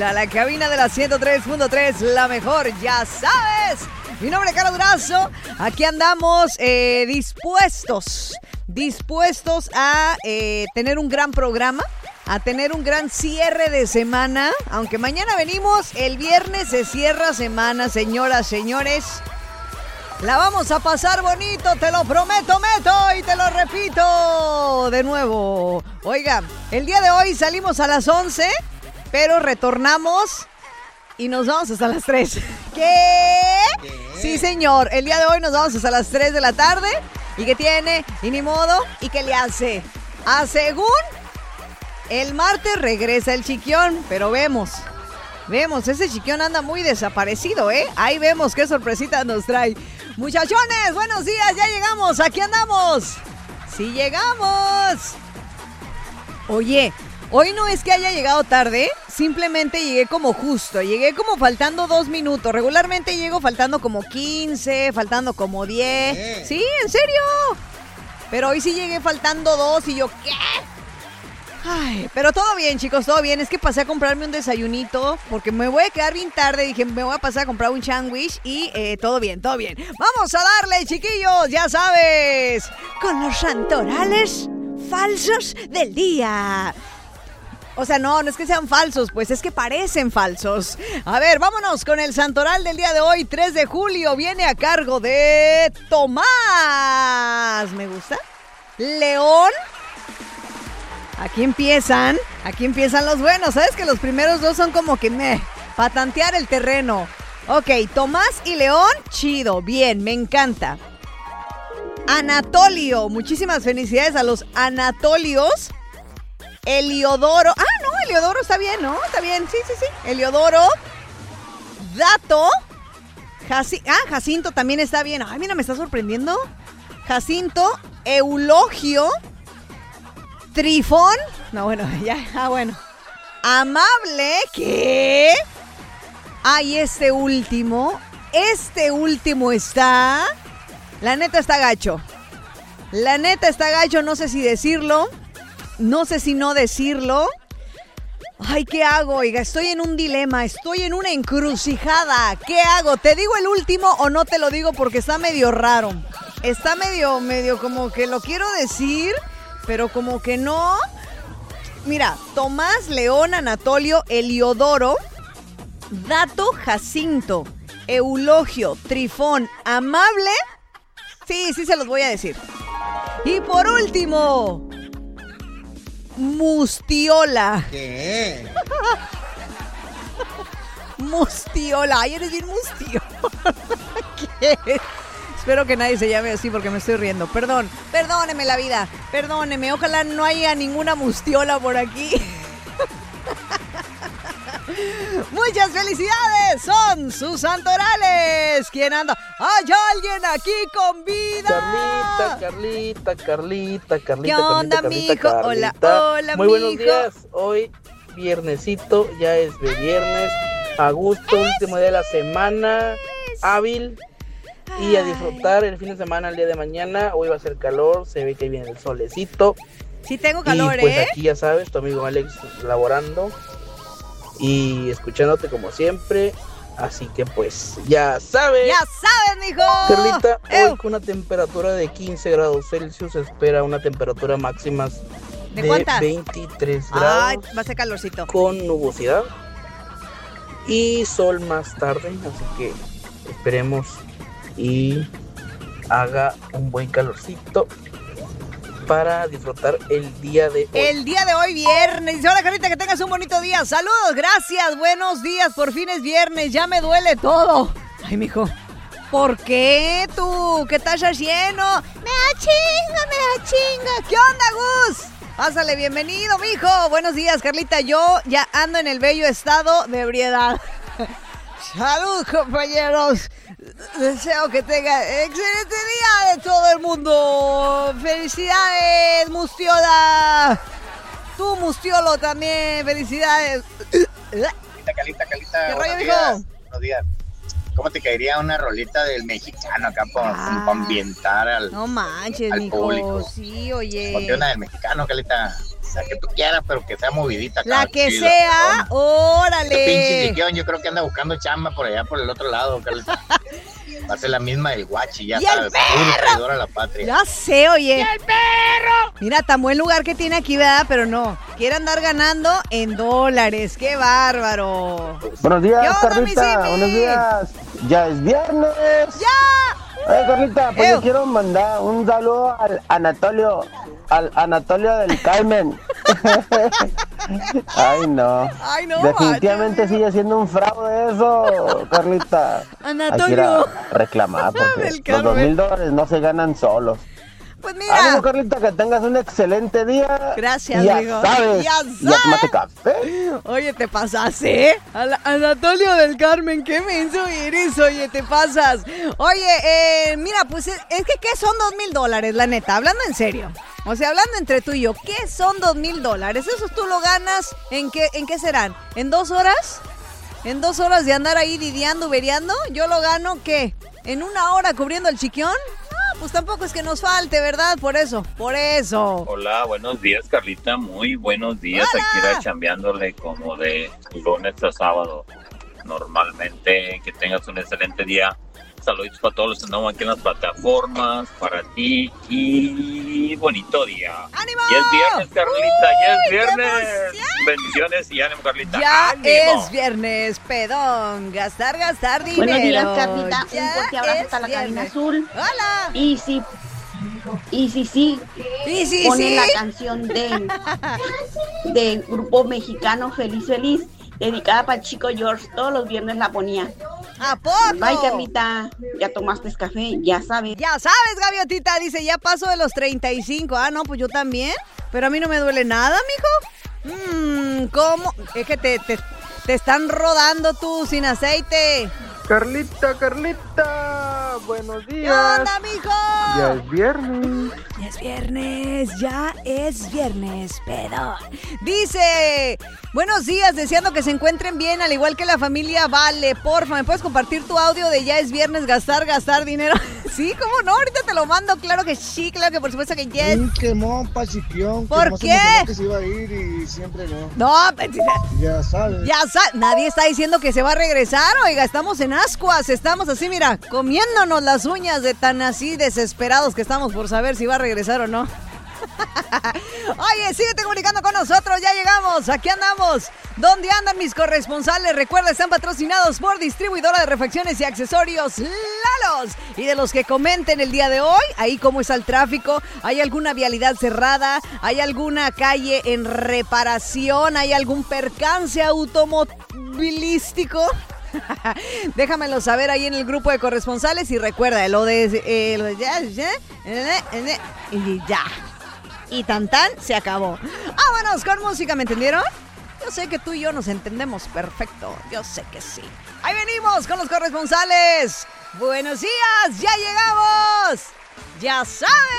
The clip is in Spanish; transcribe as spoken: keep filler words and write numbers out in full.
a la cabina de la ciento tres punto tres, la mejor, ya sabes. Mi nombre es Carlos Durazo. Aquí andamos eh, dispuestos, dispuestos a eh, tener un gran programa, a tener un gran cierre de semana. Aunque mañana venimos, el viernes se cierra semana, señoras, señores. La vamos a pasar bonito, te lo prometo, Meto, y te lo repito de nuevo. Oiga, el día de hoy salimos a las once, pero retornamos y nos vamos hasta las tres. ¿Qué? ¿Qué? Sí, señor, el día de hoy nos vamos hasta las tres de la tarde. ¿Y qué tiene? Y ni modo, ¿y qué le hace? A según, el martes regresa el Chiquión, pero vemos... Vemos, ese Chiquión anda muy desaparecido, ¿eh? Ahí vemos qué sorpresita nos trae. Muchachones, buenos días, ya llegamos, aquí andamos. Sí llegamos. Oye, hoy no es que haya llegado tarde, simplemente llegué como justo, llegué como faltando dos minutos. Regularmente llego faltando como quince, faltando como diez. ¿Qué? Sí, en serio. Pero hoy sí llegué faltando dos y yo, ¿qué? Ay, pero todo bien, chicos, todo bien. Es que pasé a comprarme un desayunito porque me voy a quedar bien tarde. Dije, me voy a pasar a comprar un sándwich y eh, todo bien, todo bien. Vamos a darle, chiquillos, ya sabes, con los santorales falsos del día. O sea, no, no es que sean falsos, pues es que parecen falsos. A ver, vámonos con el santoral del día de hoy, tres de julio. Viene a cargo de Tomás. ¿Me gusta? León. Aquí empiezan, aquí empiezan los buenos. ¿Sabes que los primeros dos son como que meh, para tantear el terreno? Ok, Tomás y León, chido, bien, me encanta. Anatolio, muchísimas felicidades a los Anatolios. Eliodoro, ah, no, Eliodoro está bien, ¿no? Está bien, sí, sí, sí. Eliodoro, Dato, Jaci- ah, Jacinto también está bien. Ay, mira, me está sorprendiendo. Jacinto, Eulogio, Trifón, no, bueno, ya, ah, bueno. Amable, ¿qué? Ay, este último, este último está, la neta está gacho. La neta está gacho, no sé si decirlo, no sé si no decirlo. Ay, ¿qué hago? Oiga, estoy en un dilema, estoy en una encrucijada. ¿Qué hago? ¿Te digo el último o no te lo digo porque está medio raro? Está medio, medio como que lo quiero decir, pero como que no. Mira, Tomás, León, Anatolio, Eliodoro, Dato, Jacinto, Eulogio, Trifón, Amable. Sí, sí se los voy a decir. Y por último, Mustiola. ¿Qué? Mustiola. Ay, eres bien mustiola. ¿Qué? Espero que nadie se llame así porque me estoy riendo. Perdón, perdóneme la vida, perdóneme. Ojalá no haya ninguna mustiola por aquí. Muchas felicidades, son sus santorales. ¿Quién anda? ¡Hay alguien aquí con vida! Carlita, Carlita, Carlita, Carlita. ¿Qué onda, Carlita, mijo? Carlita. Hola, hola, Muy buenos mijo. días. Hoy, viernesito, ya es de viernes. A gusto, último día de la semana. Hábil. Y a disfrutar el fin de semana, el día de mañana. Hoy va a ser calor, se ve que viene el solecito. Sí tengo calor, y pues ¿eh? aquí ya sabes, tu amigo Alex laborando y escuchándote como siempre. Así que pues, ya sabes. ¡Ya sabes, mijo! Carlita, ¡Ew! hoy con una temperatura de quince grados Celsius se espera una temperatura máxima ¿De de cuántas? veintitrés Ay, grados. va a ser calorcito. Con nubosidad y sol más tarde, así que esperemos y haga un buen calorcito para disfrutar el día de hoy. El día de hoy, viernes. Dice, hola, Carlita, que tengas un bonito día. Saludos, gracias, buenos días. Por fin es viernes, ya me duele todo. Ay, mijo, ¿por qué tú? ¿Qué estás haciendo? Me da chinga, me da chinga. ¿Qué onda, Gus? Pásale, bienvenido, mijo. Buenos días, Carlita. Yo ya ando en el bello estado de ebriedad. Salud, compañeros. Deseo que tengan excelente día de todo el mundo. Felicidades, Mustiola. Tú, Mustiolo, también. Felicidades. Calita, Calita, Calita. ¿Qué rollo, buenos mijo? días. Buenos días. ¿Cómo te caería una rolita del mexicano acá para Ah, ambientar al, no manches, al mijo. público? Sí, oye. Ponte una del mexicano, Calita. La que tú quieras, pero que sea movidita. La acá, que chido, sea, perdón. órale. Chiquión, yo creo que anda buscando chamba por allá, por el otro lado, Carlita. Va a ser la misma del Guachi, ya ¡Y sabes, puro traidor a la patria. Ya sé, oye. ¡Y el perro! Mira, tan buen lugar que tiene aquí, ¿verdad? Pero no, quiere andar ganando en dólares. ¡Qué bárbaro! Buenos días, ¿Qué onda, Carlita. mi Simi? Buenos días. Ya es viernes. ¡Ya! Oye, Carlita, pues Ew. yo quiero mandar un saludo al Anatolio, al Anatolio del Carmen. Ay, no. Ay, no Definitivamente manches. sigue siendo un fraude eso, Carlita. Anatolio. Hay que ir a reclamar porque Del los Carmen. dos mil dólares no se ganan solos. Pues mira. Ánimo, Carlita, que tengas un excelente día. Gracias, Y ya amigo. sabes. Ya Y ya tómate sabes. café. Oye, te pasaste, ¿eh? Al- Anatolio del Carmen, qué menso eres, oye, te pasas. Oye, eh, mira, pues es, es que ¿qué son dos mil dólares, la neta? Hablando en serio. O sea, hablando entre tú y yo, ¿qué son dos mil dólares? ¿Esos tú lo ganas en qué, en qué serán? ¿En dos horas? ¿En dos horas de andar ahí didiando, uberiando? ¿Yo lo gano qué? ¿En una hora cubriendo el chiquión? No, pues tampoco es que nos falte, ¿verdad? Por eso, por eso. Hola, buenos días, Carlita. Muy buenos días. Hola. Aquí era chambeándole como de lunes a sábado. Normalmente, que tengas un excelente día. Saludos para todos los que andamos aquí en las plataformas, para ti y bonito día. ¡Ánimo! Ya es viernes, Carlita, ya ¡Uy, es qué viernes. emoción! Bendiciones y ánimo, Carlita. Ya ¡Ánimo! es viernes, pedón. Gastar, gastar dinero. Buenos días, Carlita. Ya Un fuerte abrazo es hasta la cabina viernes. azul. Hola. Y si, y si sí, Sí, sí, ponen sí. la canción de del grupo mexicano Feliz Feliz, dedicada para el chico George. Todos los viernes la ponía. ¿A poco? Bye, Carlita. Ya tomaste café, ya sabes. Ya sabes, Gaviotita, dice, ya paso de los treinta y cinco. Ah, no, pues yo también. Pero a mí no me duele nada, mijo. Mmm, ¿cómo? Es que te, te, te están rodando tú sin aceite. Carlita, Carlita, buenos ¿Qué días. onda, mijo? Ya es viernes. Ya es viernes, ya es viernes, pedón. Dice, buenos días, deseando que se encuentren bien, al igual que la familia Vale. Porfa, ¿me puedes compartir tu audio de ya es viernes, gastar, gastar dinero? Sí, ¿cómo no? Ahorita te lo mando, claro que sí, claro que por supuesto que yes. Un quemón pa' Chiquión. ¿Por que no se qué? emocionó que se iba a ir y siempre no. No, pues, Ya sabes. ya sabes, nadie está diciendo que se va a regresar, oiga, estamos en ascuas, estamos así, mira, comiéndonos las uñas de tan así desesperados que estamos por saber si va a regresar o no. Oye, síguete comunicando con nosotros, ya llegamos, aquí andamos. ¿Dónde andan mis corresponsales? Recuerda, están patrocinados por distribuidora de refacciones y accesorios Lalos. Y de los que comenten el día de hoy, ahí cómo está el tráfico, ¿hay alguna vialidad cerrada? ¿Hay alguna calle en reparación? ¿Hay algún percance automovilístico? Déjamelo saber ahí en el grupo de corresponsales y recuerda, lo de, eh, lo de ya, ya, eh, eh, y ya. Y tan tan, se acabó. Vámonos con música, ¿me entendieron? Yo sé que tú y yo nos entendemos perfecto. Yo sé que sí. Ahí venimos con los corresponsales. Buenos días, ya llegamos. Ya sabes.